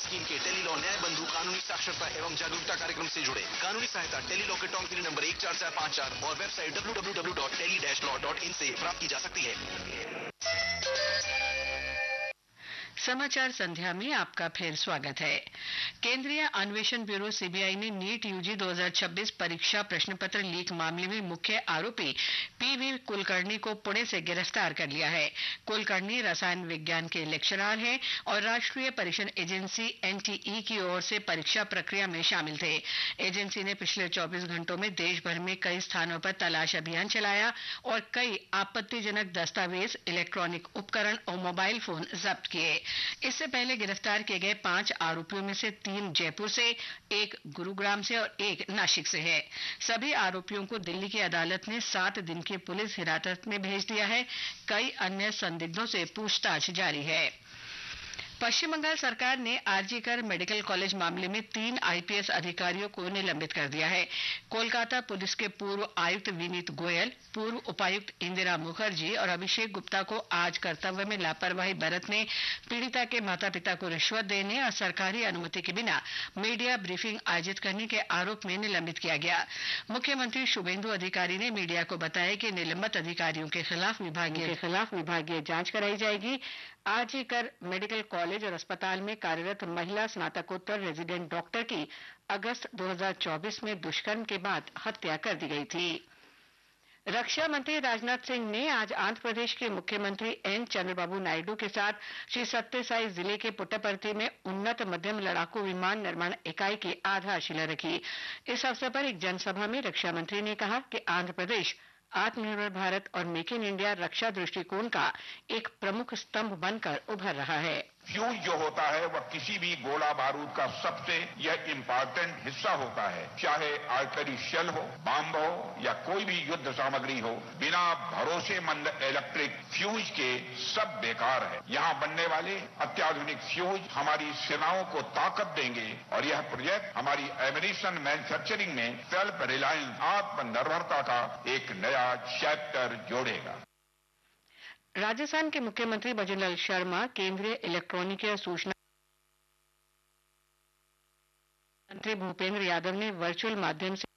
Scheme के Tele-Law न्याय बंधु कानूनी साक्षरता एवं जागरूकता कार्यक्रम से जुड़े। कानूनी सहायता टेलीलॉ के टोल फ्री नंबर 14454 और वेबसाइट www.tele-law.in से प्राप्त की जा सकती है। समाचार संध्या में आपका फिर स्वागत है। केंद्रीय अन्वेषण ब्यूरो सीबीआई ने नीट यूजी 2026 परीक्षा प्रश्न पत्र लीक मामले में मुख्य आरोपी पीवी कुलकर्णी को पुणे से गिरफ्तार कर लिया है। कुलकर्णी रसायन विज्ञान के लेक्चरर हैं और राष्ट्रीय परीक्षण एजेंसी एनटीई की ओर से परीक्षा प्रक्रिया में शामिल थे। एजेंसी ने पिछले 24 घंटों में देश भर में कई स्थानों पर तलाश अभियान चलाया और कई आपत्तिजनक दस्तावेज, इलेक्ट्रॉनिक उपकरण और मोबाइल फोन जब्त किए। इससे पहले गिरफ्तार किए गए 5 आरोपियों में से 3 जयपुर से, 1 गुरुग्राम से और 1 नासिक से है। सभी आरोपियों को दिल्ली की अदालत ने 7 दिन की पुलिस हिरासत में भेज दिया है। कई अन्य संदिग्धों से पूछताछ जारी है। पश्चिम बंगाल सरकार ने आरजीकर मेडिकल कॉलेज मामले में 3 आईपीएस अधिकारियों को निलंबित कर दिया है। कोलकाता पुलिस के पूर्व आयुक्त विनीत गोयल, पूर्व उपायुक्त इंदिरा मुखर्जी और अभिषेक गुप्ता को आज कर्तव्य में लापरवाही बरतने, पीड़िता के माता पिता को रिश्वत देने और सरकारी अनुमति के बिना मीडिया ब्रीफिंग आयोजित करने के आरोप में निलंबित किया गया। मुख्यमंत्री शुभेंदु अधिकारी ने मीडिया को बताया कि निलंबित अधिकारियों के खिलाफ विभागीय जांच कराई जाएगी। आरजीकर मेडिकल कॉलेज और अस्पताल में कार्यरत महिला स्नातकोत्तर रेजिडेंट डॉक्टर की अगस्त 2024 में दुष्कर्म के बाद हत्या कर दी गई थी। रक्षा मंत्री राजनाथ सिंह ने आज आंध्र प्रदेश के मुख्यमंत्री एन चंद्रबाबू नायडू के साथ श्री सत्यसाई जिले के पुट्टपर्थी में उन्नत मध्यम लड़ाकू विमान निर्माण इकाई की आधारशिला रखी। इस अवसर पर एक जनसभा में रक्षा मंत्री ने कहा कि आंध्र प्रदेश आत्मनिर्भर भारत और मेक इन इंडिया रक्षा दृष्टिकोण का एक प्रमुख स्तंभ बनकर उभर रहा है। फ्यूज जो होता है वह किसी भी गोला बारूद का सबसे यह इम्पोर्टेंट हिस्सा होता है। चाहे आर्टिलरी शेल हो, बम हो या कोई भी युद्ध सामग्री हो, बिना भरोसेमंद इलेक्ट्रिक फ्यूज के सब बेकार है। यहाँ बनने वाले अत्याधुनिक फ्यूज हमारी सेनाओं को ताकत देंगे और यह प्रोजेक्ट हमारी एमिनिशन मैन्युफैक्चरिंग में सेल्फ रिलायंस आत्मनिर्भरता का एक नया चैप्टर जोड़ेगा। राजस्थान के मुख्यमंत्री भजनलाल शर्मा, केंद्रीय इलेक्ट्रॉनिक और सूचना मंत्री भूपेंद्र यादव ने वर्चुअल माध्यम से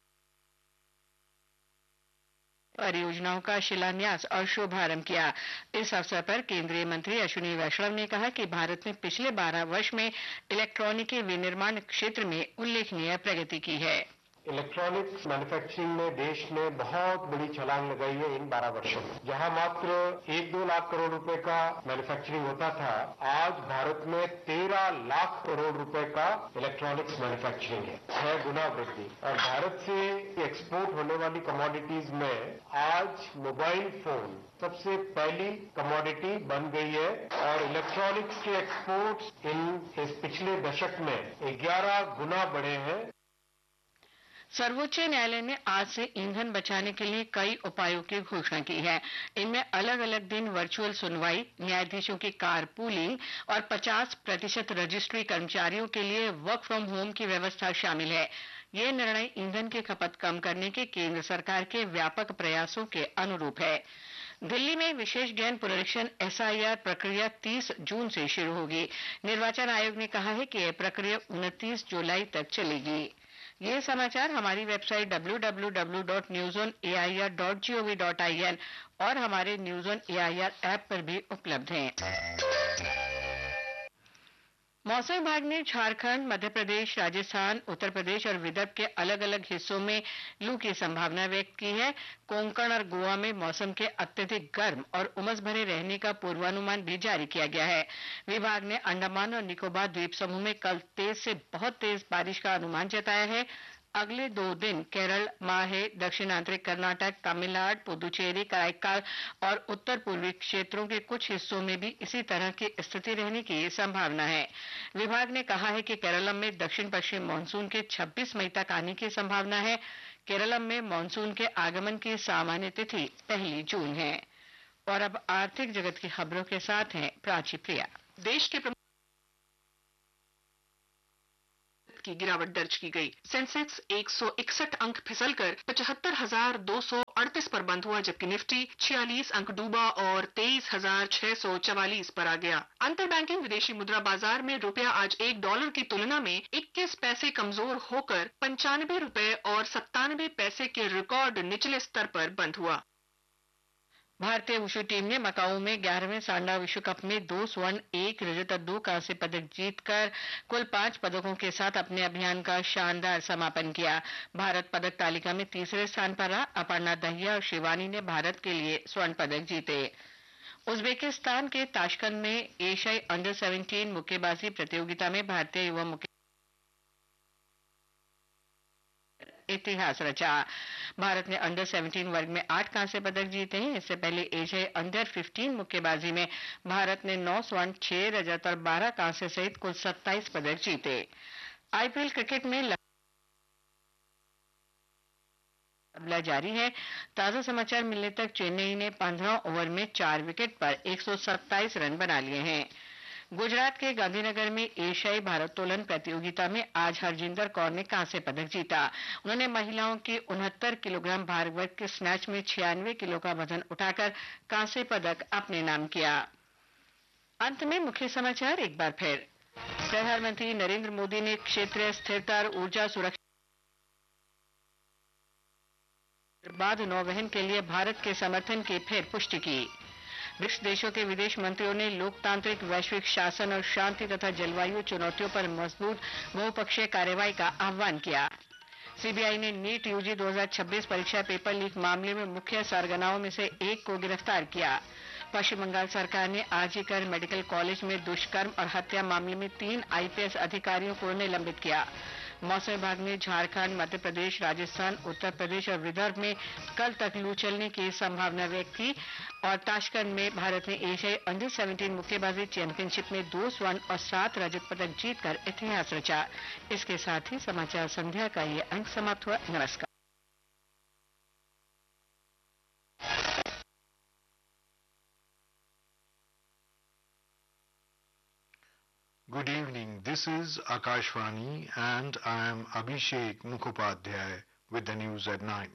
परियोजनाओं का शिलान्यास और शुभारंभ किया। इस अवसर पर केंद्रीय मंत्री अश्विनी वैष्णव ने कहा कि भारत ने पिछले 12 वर्ष में इलेक्ट्रॉनिकी विनिर्माण क्षेत्र में उल्लेखनीय प्रगति की है। इलेक्ट्रॉनिक्स मैन्युफैक्चरिंग में देश ने बहुत बड़ी छलांग लगाई है इन 12 वर्षों में। जहां मात्र 1-2 लाख करोड़ रुपए का मैन्युफैक्चरिंग होता था, आज भारत में 13 लाख करोड़ रुपए का इलेक्ट्रॉनिक्स मैन्युफैक्चरिंग है, 6 गुना वृद्धि। और भारत से एक्सपोर्ट होने वाली कमोडिटीज में आज मोबाइल फोन सबसे पहली कमोडिटी बन गई है और इलेक्ट्रॉनिक्स के एक्सपोर्ट्स इस पिछले दशक में 11 गुना बढ़े हैं। सर्वोच्च न्यायालय ने आज से ईंधन बचाने के लिए कई उपायों की घोषणा की है। इनमें अलग अलग दिन वर्चुअल सुनवाई, न्यायाधीशों की कार पूलिंग और 50% रजिस्ट्री कर्मचारियों के लिए वर्क फ्रॉम होम की व्यवस्था शामिल है। ये निर्णय ईंधन की खपत कम करने के केंद्र सरकार के व्यापक प्रयासों के अनुरूप है। दिल्ली में विशेष गहन पुनरीक्षण एसआईआर प्रक्रिया 30 जून से शुरू होगी। निर्वाचन आयोग ने कहा है कि यह प्रक्रिया 29 जुलाई तक चलेगी। ये समाचार हमारी वेबसाइट www.newsonair.gov.in और हमारे न्यूज़ ऑन एआईआर ऐप पर भी उपलब्ध हैं। मौसम विभाग ने झारखंड, मध्य प्रदेश, राजस्थान, उत्तर प्रदेश और विदर्भ के अलग अलग हिस्सों में लू की संभावना व्यक्त की है। कोंकण और गोवा में मौसम के अत्यधिक गर्म और उमस भरे रहने का पूर्वानुमान भी जारी किया गया है। विभाग ने अंडमान और निकोबार द्वीप समूह में कल तेज से बहुत तेज बारिश का अनुमान जताया है। अगले 2 दिन केरल, माहे, दक्षिणांतरिक कर्नाटक, तमिलनाडु, पुदुचेरी, कराईकाल और उत्तर पूर्वी क्षेत्रों के कुछ हिस्सों में भी इसी तरह की स्थिति रहने की संभावना है। विभाग ने कहा है कि केरलम में दक्षिण पश्चिम मानसून के 26 मई तक आने की संभावना है। केरलम में मानसून के आगमन की सामान्य तिथि 1 जून है। और अब आर्थिक जगत की खबरों के साथ हैं प्राची प्रिया। देश के की गिरावट दर्ज की गई। सेंसेक्स 161 अंक फिसलकर 75,238 पर बंद हुआ, जबकि निफ्टी 46 अंक डूबा और 23,644 पर आ गया। अंतर बैंकिंग विदेशी मुद्रा बाजार में रुपया आज $1 की तुलना में 21 पैसे कमजोर होकर 95 रुपए और 97 पैसे के रिकॉर्ड निचले स्तर पर बंद हुआ। भारतीय वुशु टीम ने मकाऊ में 11वें सांडा विश्व कप में 2 स्वर्ण 1 रजत और 2 कांस्य पदक जीतकर कुल 5 पदकों के साथ अपने अभियान का शानदार समापन किया। भारत पदक तालिका में तीसरे स्थान पर रहा। अपर्णा दहिया और शिवानी ने भारत के लिए स्वर्ण पदक जीते। उज्बेकिस्तान के ताशकंद में एशियाई अंडर 17 मुक्केबाजी प्रतियोगिता में भारतीय युवा मुक्के इतिहास रचा। भारत ने अंडर 17 वर्ग में 8 कांस्य पदक जीते हैं। इससे पहले एशियाई अंडर 15 मुक्केबाजी में भारत ने 9 स्वर्ण 6 रजत और 12 कांस्य सहित कुल 27 पदक जीते। आईपीएल क्रिकेट में मुकाबला जारी है। ताजा समाचार मिलने तक चेन्नई ने 15 ओवर में 4 विकेट पर 127 रन बना लिए हैं। गुजरात के गांधीनगर में एशियाई भारोत्तोलन प्रतियोगिता में आज हरजिंदर कौर ने कांस्य पदक जीता। उन्होंने महिलाओं के 69 किलोग्राम भार वर्ग के स्नैच में 96 किलो का वजन उठाकर कांस्य पदक अपने नाम किया। अंत में मुख्य समाचार एक बार फिर। प्रधानमंत्री नरेंद्र मोदी ने क्षेत्रीय स्थिरता और ऊर्जा सुरक्षा बाद नौवहन के लिए भारत के समर्थन की फिर पुष्टि की। ब्रिक्स देशों के विदेश मंत्रियों ने लोकतांत्रिक वैश्विक शासन और शांति तथा जलवायु चुनौतियों पर मजबूत बहुपक्षीय कार्रवाई का आह्वान किया। सीबीआई ने नीट यूजी 2026 परीक्षा पेपर लीक मामले में मुख्य सरगनाओं में से एक को गिरफ्तार किया। पश्चिम बंगाल सरकार ने आरजीकर मेडिकल कॉलेज में दुष्कर्म और हत्या मामले में 3 आईपीएस अधिकारियों को निलंबित किया। मौसम विभाग ने झारखंड, मध्य प्रदेश, राजस्थान, उत्तर प्रदेश और विदर्भ में कल तक लू चलने की संभावना व्यक्त की। और ताशकंद में भारत ने एशियाई अंडर 17 मुक्केबाजी चैंपियनशिप में 2 स्वर्ण और 7 रजत पदक जीतकर इतिहास रचा। इसके साथ ही समाचार संध्या का ये अंक समाप्त हुआ। नमस्कार। Good evening. This is Akashvani and I am Abhishek Mukhopadhyay with the news at 9.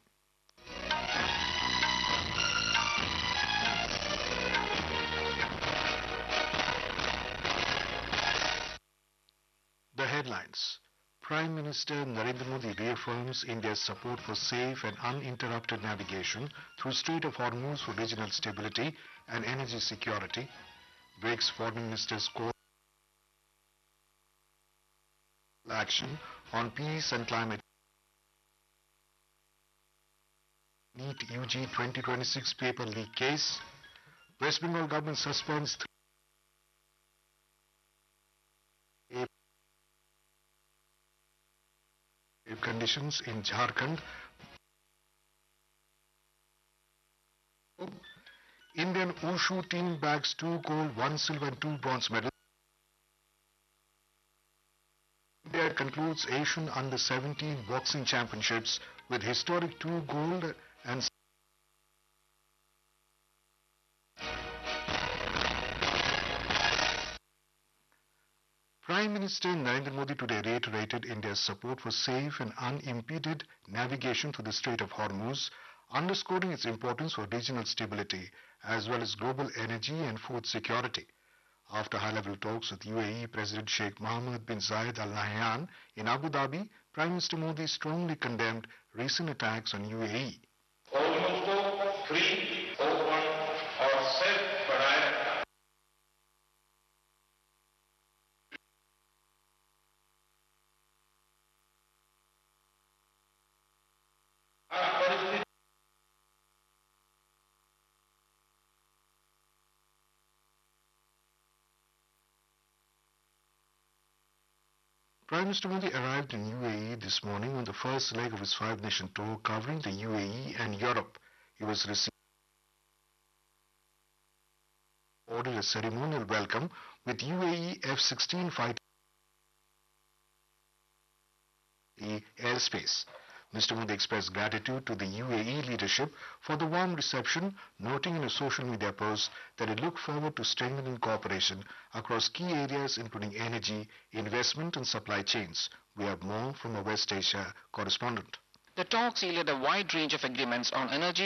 The headlines. Prime Minister Narendra Modi reaffirms India's support for safe and uninterrupted navigation through Strait of Hormuz for regional stability and energy security. BRICS foreign ministers call action on peace and climate. NEET UG 2026 paper leak case. West Bengal government suspends conditions in Jharkhand. Indian Wushu team bags 2 gold, 1 silver and 2 bronze medals. India concludes Asian Under-17 Boxing Championships with historic 2 gold and Prime Minister Narendra Modi today reiterated India's support for safe and unimpeded navigation through the Strait of Hormuz, underscoring its importance for regional stability as well as global energy and food security. After high-level talks with UAE President Sheikh Mohammed bin Zayed Al Nahyan in Abu Dhabi, Prime Minister Modi strongly condemned recent attacks on UAE. free, open और self बनाए Prime Minister Modi arrived in UAE this morning on the first leg of his 5-nation tour covering the UAE and Europe. He was received ordered a ceremonial welcome with UAE F-16 fighter the airspace. Mr. Modi expressed gratitude to the UAE leadership for the warm reception, noting in a social media post that it looked forward to strengthening cooperation across key areas including energy, investment and supply chains. We have more from our West Asia correspondent. The talks yielded a wide range of agreements on energy,